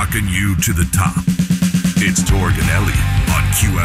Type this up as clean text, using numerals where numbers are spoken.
rocking you to the top. It's Torg and Elliot on QFR.